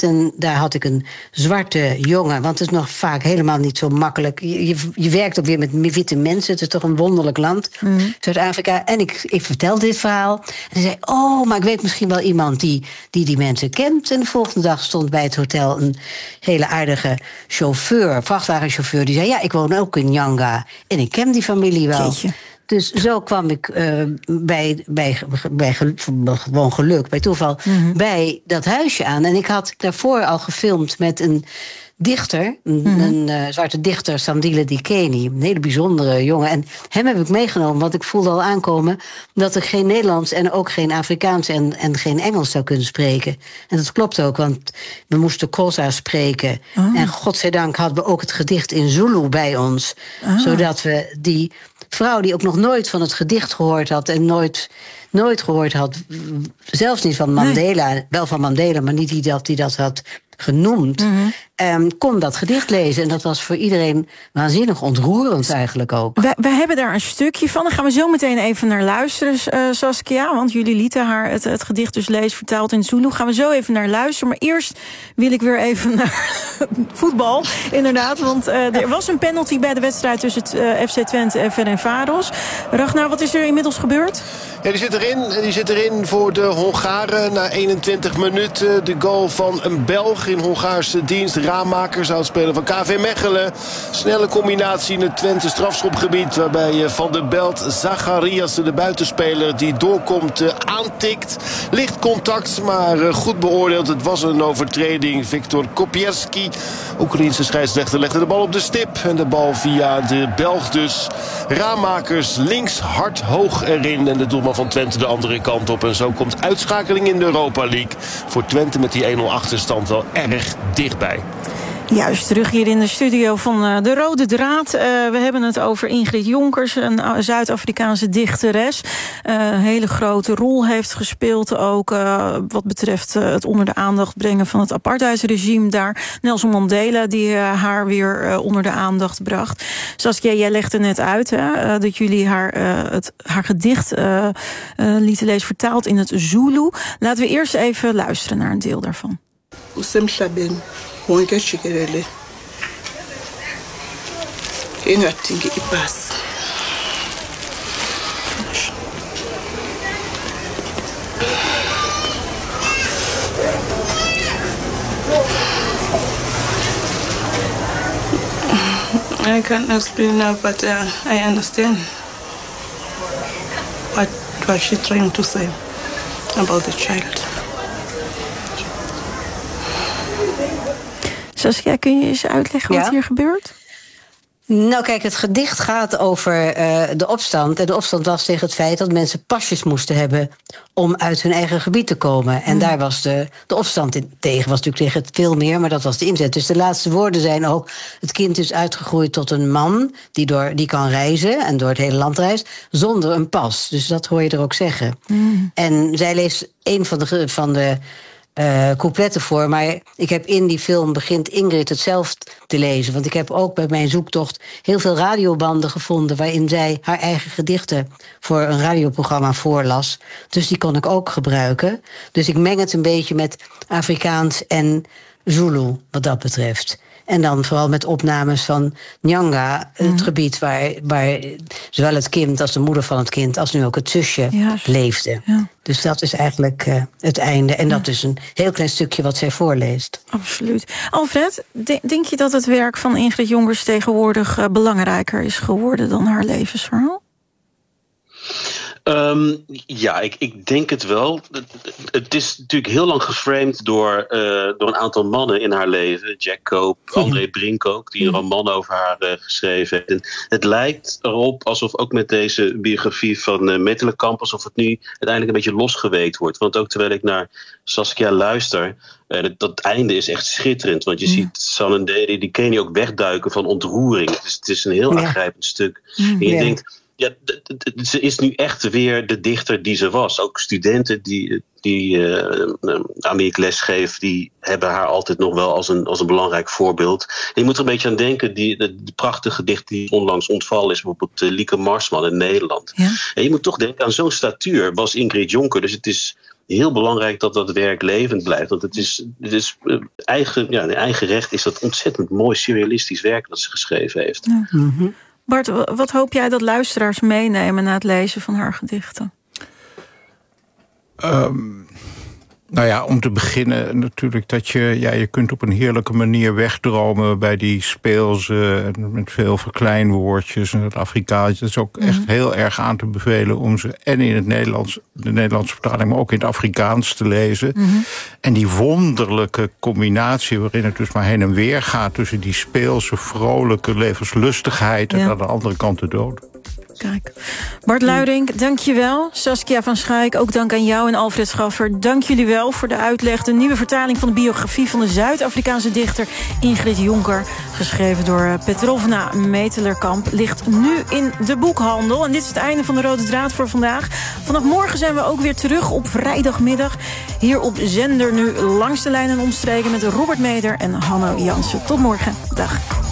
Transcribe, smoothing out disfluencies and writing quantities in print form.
gedicht. En daar had ik een zwarte jongen. Want het is nog vaak helemaal niet zo makkelijk. Je werkt ook weer met witte mensen. Het is toch een wonderlijk land, Zuid-Afrika. En ik vertelde dit verhaal. En hij zei, maar ik weet misschien wel iemand die mensen kent. En de volgende dag stond bij het hotel een hele aardige chauffeur, vrachtwagenchauffeur. Die zei, ja, ik woon ook in Nyanga. En ik ken die familie wel. Jeetje. Dus zo kwam ik bij gewoon geluk, bij toeval, bij dat huisje aan. En ik had daarvoor al gefilmd met een dichter, een zwarte dichter, Sandile Dikeni, een hele bijzondere jongen. En hem heb ik meegenomen, want ik voelde al aankomen dat ik geen Nederlands en ook geen Afrikaans en geen Engels zou kunnen spreken. En dat klopt ook, want we moesten Xhosa spreken. En godzijdank hadden we ook het gedicht in Zulu bij ons, zodat we die vrouw die ook nog nooit van het gedicht gehoord had en nooit gehoord had, zelfs niet van Mandela, wel van Mandela, maar niet die dat had genoemd, kon dat gedicht lezen. En dat was voor iedereen waanzinnig ontroerend eigenlijk ook. Wij hebben daar een stukje van. Daar gaan we zo meteen even naar luisteren, Saskia. Want jullie lieten haar het gedicht dus lezen, vertaald in Zulu. Gaan we zo even naar luisteren. Maar eerst wil ik weer even naar voetbal, inderdaad. Want er was een penalty bij de wedstrijd tussen het FC Twente en Ferencváros. Ragnar, wat is er inmiddels gebeurd? Ja, die zit erin voor de Hongaren. Na 21 minuten de goal van een Belg in Hongaarse dienst. Ramakers, oudspeler van KV Mechelen. Snelle combinatie in het Twente strafschopgebied, waarbij Van der Belt Zacharias, de buitenspeler die doorkomt, aantikt. Licht contact, maar goed beoordeeld. Het was een overtreding. Viktor Kopierski, Oekraïense scheidsrechter, legde de bal op de stip. En de bal via de Belg dus. Ramakers links hard hoog erin. En de doelman van Twente de andere kant op. En zo komt uitschakeling in de Europa League. Voor Twente met die 1-0 achterstand wel erg dichtbij. Juist, terug hier in de studio van De Rode Draad. We hebben het over Ingrid Jonkers, een Zuid-Afrikaanse dichteres. Een hele grote rol heeft gespeeld ook wat betreft het onder de aandacht brengen van het apartheidsregime daar. Nelson Mandela, die haar weer onder de aandacht bracht. Saskia, jij legde net uit dat jullie haar gedicht lieten lezen, vertaald in het Zulu. Laten we eerst even luisteren naar een deel daarvan. Usemhlabeni wonke jikelele engadingi ibhasi. I can't explain now, but I understand what was she trying to say about the child. Saskia, kun je eens uitleggen wat hier gebeurt? Nou kijk, het gedicht gaat over de opstand. En de opstand was tegen het feit dat mensen pasjes moesten hebben om uit hun eigen gebied te komen. En daar was de opstand tegen. Was natuurlijk tegen het veel meer, maar dat was de inzet. Dus de laatste woorden zijn ook: het kind is uitgegroeid tot een man die kan reizen en door het hele land reist zonder een pas. Dus dat hoor je er ook zeggen. En zij leest een van de coupletten voor, maar ik heb in die film begint Ingrid het zelf te lezen. Want ik heb ook bij mijn zoektocht heel veel radiobanden gevonden waarin zij haar eigen gedichten voor een radioprogramma voorlas. Dus die kon ik ook gebruiken. Dus ik meng het een beetje met Afrikaans en Zulu wat dat betreft. En dan vooral met opnames van Nyanga, het gebied waar zowel het kind als de moeder van het kind als nu ook het zusje leefde. Ja. Dus dat is eigenlijk het einde. En dat is een heel klein stukje wat zij voorleest. Absoluut. Alfred, denk je dat het werk van Ingrid Jonkers tegenwoordig belangrijker is geworden dan haar levensverhaal? Ja, ik denk het wel. Het is natuurlijk heel lang geframed door een aantal mannen in haar leven. Jack Cope, André Brink ook, die een roman over haar geschreven heeft. En het lijkt erop alsof ook met deze biografie van Mettelenkamp, alsof het nu uiteindelijk een beetje losgeweekt wordt. Want ook terwijl ik naar Saskia luister, dat einde is echt schitterend. Want je ziet Sanandedi, die ken je ook wegduiken van ontroering. Het is een heel aangrijpend stuk. En je denkt, ja, ze is nu echt weer de dichter die ze was. Ook studenten die aan wie ik les geef, die hebben haar altijd nog wel als een belangrijk voorbeeld. En je moet er een beetje aan denken, de prachtige gedicht die onlangs ontvallen is, bijvoorbeeld Lieke Marsman in Nederland. Ja. En je moet toch denken, aan zo'n statuur was Ingrid Jonker. Dus het is heel belangrijk dat dat werk levend blijft. Want het is eigen recht is dat ontzettend mooi surrealistisch werk dat ze geschreven heeft. Ja. Mm-hmm. Bart, wat hoop jij dat luisteraars meenemen na het lezen van haar gedichten? Om te beginnen natuurlijk dat je kunt op een heerlijke manier wegdromen bij die speelse, met veel verkleinwoordjes en het Afrikaans. Het is ook echt heel erg aan te bevelen om ze en in het Nederlands, de Nederlandse vertaling, maar ook in het Afrikaans te lezen. Mm-hmm. En die wonderlijke combinatie waarin het dus maar heen en weer gaat tussen die speelse, vrolijke levenslustigheid en aan de andere kant de dood. Kijk. Bart Luijrink, dank je wel. Saskia van Schaik, ook dank aan jou en Alfred Schaffer. Dank jullie wel voor de uitleg. De nieuwe vertaling van de biografie van de Zuid-Afrikaanse dichter Ingrid Jonker, geschreven door Petrovna Metelerkamp, ligt nu in de boekhandel. En dit is het einde van de Rode Draad voor vandaag. Vanaf morgen zijn we ook weer terug op vrijdagmiddag. Hier op zender nu Langs de Lijn en Omstreken met Robert Meder en Hanno Jansen. Tot morgen. Dag.